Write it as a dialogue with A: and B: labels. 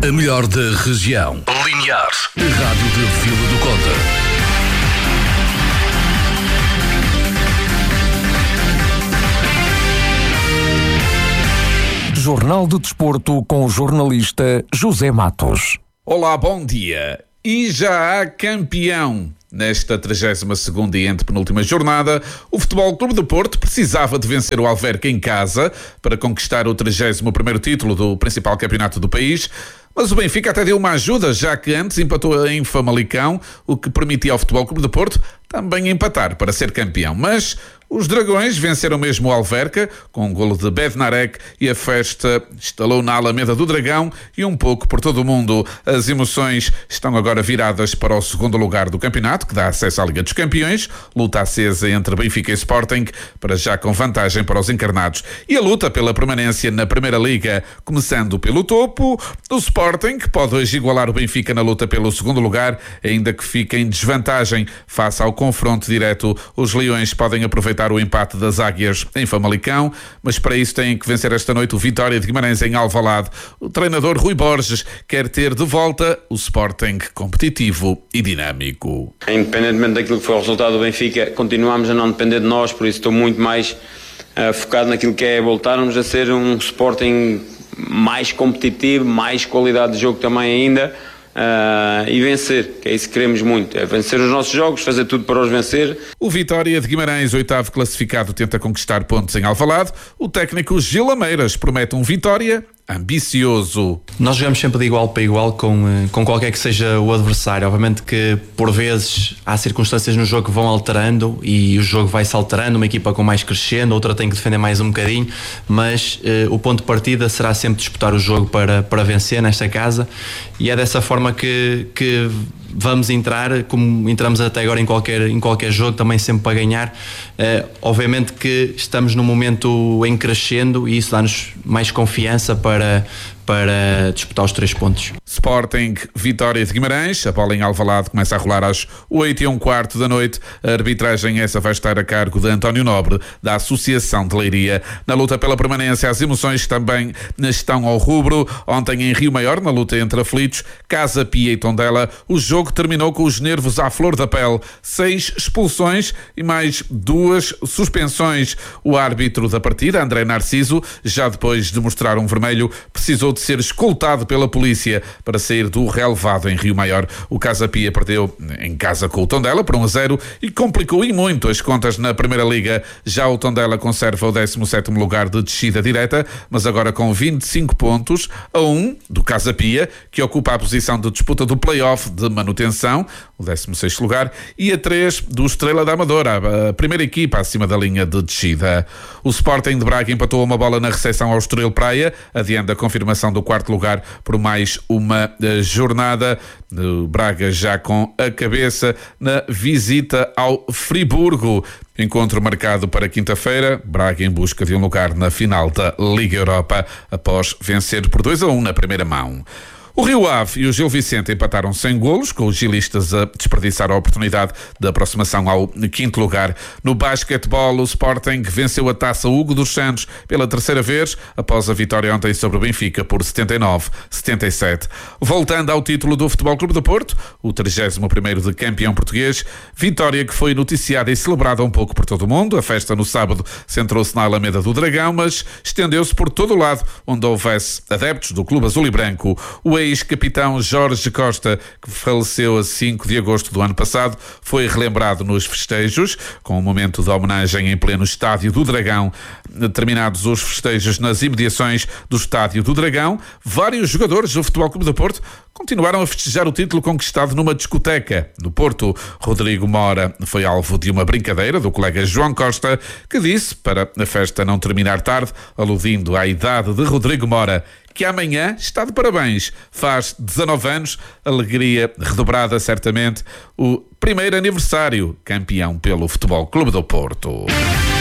A: A melhor da região. Linear. A rádio de Vila do Conde.
B: Jornal do Desporto com o jornalista José Matos.
C: Olá, bom dia. E já há campeão. Nesta 32ª e antepenúltima jornada, o Futebol Clube do Porto precisava de vencer o Alverca em casa para conquistar o 31º título do principal campeonato do país, mas o Benfica até deu uma ajuda, já que antes empatou em Famalicão, o que permitia ao Futebol Clube do Porto também empatar para ser campeão. Mas os Dragões venceram mesmo o Alverca, com um golo de Bednarek, e a festa estalou na Alameda do Dragão e um pouco por todo o mundo. As emoções estão agora viradas para o segundo lugar do campeonato, que dá acesso à Liga dos Campeões, luta acesa entre Benfica e Sporting, para já com vantagem para os encarnados. E a luta pela permanência na Primeira Liga, começando pelo topo, o Sporting pode hoje igualar o Benfica na luta pelo segundo lugar, ainda que fique em desvantagem face ao confronto direto. Os Leões podem aproveitar o empate das Águias em Famalicão, mas para isso têm que vencer esta noite o Vitória de Guimarães em Alvalade. O treinador Rui Borges quer ter de volta o Sporting competitivo e dinâmico.
D: Independentemente daquilo que foi o resultado do Benfica, continuamos a não depender de nós, por isso estou muito mais focado naquilo que é voltarmos a ser um Sporting mais competitivo, mais qualidade de jogo também ainda, e vencer, que é isso que queremos muito, é vencer os nossos jogos, fazer tudo para os vencer.
C: O Vitória de Guimarães, 8º classificado, tenta conquistar pontos em Alvalade. O técnico Gil Ameiras promete um Vitória ambicioso.
E: Nós jogamos sempre de igual para igual com qualquer que seja o adversário. Obviamente que por vezes há circunstâncias no jogo que vão alterando e o jogo vai-se alterando, uma equipa com mais crescendo, outra tem que defender mais um bocadinho, mas o ponto de partida será sempre disputar o jogo para vencer nesta casa, e é dessa forma que vamos entrar, como entramos até agora em qualquer jogo, também sempre para ganhar. Obviamente que estamos num momento em crescendo e isso dá-nos mais confiança para disputar os 3 pontos.
C: Sporting, Vitória de Guimarães. A bola em Alvalade começa a rolar às 8h15 da noite. A arbitragem essa vai estar a cargo de António Nobre, da Associação de Leiria. Na luta pela permanência, as emoções também estão ao rubro. Ontem em Rio Maior, na luta entre aflitos, Casa Pia e Tondela, o jogo terminou com os nervos à flor da pele. 6 expulsões e mais 2 suspensões. O árbitro da partida, André Narciso, já depois de mostrar um vermelho, precisou de ser escoltado pela polícia para sair do relevado em Rio Maior. O Casa Pia perdeu em casa com o Tondela por 1-0 e complicou e muito as contas na Primeira Liga. Já o Tondela conserva o 17º lugar de descida direta, mas agora com 25 pontos, a 1 do Casa Pia, que ocupa a posição de disputa do play-off de manutenção, o 16º lugar, e a 3 do Estrela da Amadora, a primeira equipa acima da linha de descida. O Sporting de Braga empatou uma bola na recepção ao Estoril Praia, adiante da confirmação do 4º lugar por mais uma jornada. Braga já com a cabeça na visita ao Friburgo. Encontro marcado para quinta-feira, Braga em busca de um lugar na final da Liga Europa após vencer por 2-1 na primeira mão. O Rio Ave e o Gil Vicente empataram sem golos, com os gilistas a desperdiçar a oportunidade de aproximação ao 5º lugar. No basquetebol, o Sporting venceu a Taça Hugo dos Santos pela 3ª vez, após a vitória ontem sobre o Benfica por 79-77. Voltando ao título do Futebol Clube do Porto, o 31º de campeão português, vitória que foi noticiada e celebrada um pouco por todo o mundo. A festa no sábado centrou-se na Alameda do Dragão, mas estendeu-se por todo o lado onde houvesse adeptos do Clube Azul e Branco. O ex-capitão Jorge Costa, que faleceu a 5 de agosto do ano passado, foi relembrado nos festejos, com um momento de homenagem em pleno Estádio do Dragão. Terminados os festejos nas imediações do Estádio do Dragão, vários jogadores do Futebol Clube do Porto continuaram a festejar o título conquistado numa discoteca no Porto. Rodrigo Mora foi alvo de uma brincadeira do colega João Costa, que disse, para a festa não terminar tarde, aludindo à idade de Rodrigo Mora, que amanhã está de parabéns. Faz 19 anos, alegria redobrada certamente, o primeiro aniversário, campeão pelo Futebol Clube do Porto.